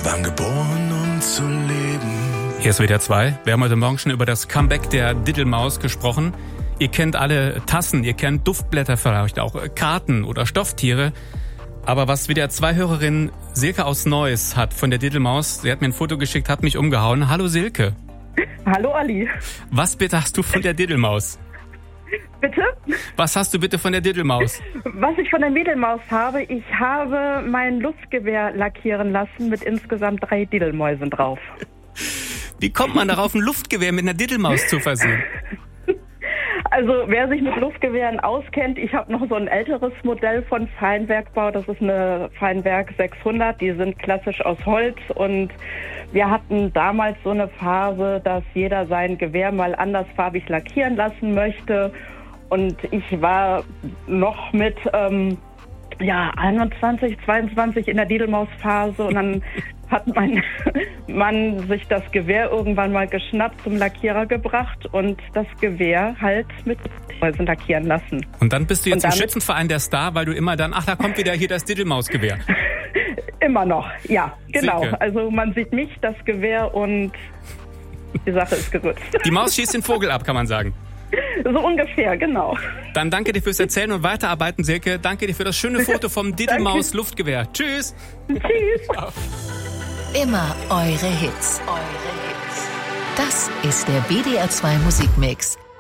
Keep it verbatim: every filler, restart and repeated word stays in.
Wir waren geboren, um zu leben. Hier ist W D R zwei. Wir haben heute Morgen schon über das Comeback der Diddelmaus gesprochen. Ihr kennt alle Tassen, ihr kennt Duftblätter vielleicht auch, Karten oder Stofftiere. Aber was W D R zwei Hörerin Silke aus Neuss hat von der Diddelmaus, sie hat mir ein Foto geschickt, hat mich umgehauen. Hallo Silke. Hallo Ali. Was bitte hast du von der Diddelmaus? Bitte? Was hast du bitte von der Diddelmaus? Was ich von der Diddelmaus habe, ich habe mein Luftgewehr lackieren lassen mit insgesamt drei Diddelmäusen drauf. Wie kommt man darauf, ein Luftgewehr mit einer Diddelmaus zu versehen? Also wer sich mit Luftgewehren auskennt, ich habe noch so ein älteres Modell von Feinwerkbau, das ist eine Feinwerk sechshundert, die sind klassisch aus Holz und wir hatten damals so eine Phase, dass jeder sein Gewehr mal andersfarbig lackieren lassen möchte und ich war noch mit ähm, ja, einundzwanzig, zweiundzwanzig in der Diddelmaus-Phase und dann hat mein Mann sich das Gewehr irgendwann mal geschnappt, zum Lackierer gebracht und das Gewehr halt mit Mäusen lackieren lassen. Und dann bist du jetzt im damit, Schützenverein der Star, weil du immer dann, ach, da kommt wieder hier das Diddelmausgewehr. Immer noch, ja, genau. Silke. Also man sieht mich, das Gewehr und die Sache ist gerützt. Die Maus schießt den Vogel ab, kann man sagen. So ungefähr, genau. Dann danke dir fürs Erzählen und Weiterarbeiten, Silke. Danke dir für das schöne Foto vom Diddelmaus-Luftgewehr. Tschüss. Tschüss. Ciao. Immer eure Hits. Eure Hits. Das ist der W D R zwei Musikmix.